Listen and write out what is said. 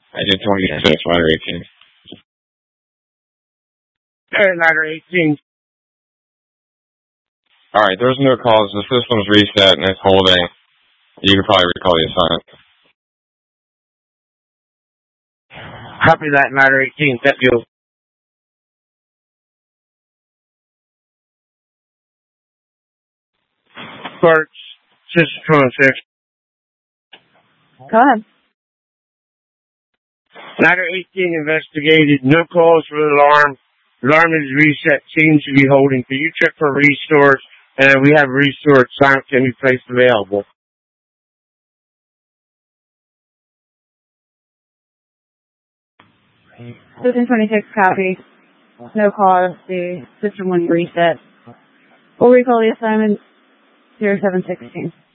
I did 26, ladder 18. Ladder 18. Alright, there's no calls. The system's reset and it's holding. You can probably recall the assignment. Copy that, ladder 18. Thank you. Parts, System 26. Go ahead. Ladder 18 investigated. No calls for the alarm. Alarm is reset. Seems to be holding. Can you check for restores? And we have restored. Silent can be placed available. System 26 copy. No cause. The system wouldn't reset. We'll recall the assignment 0716.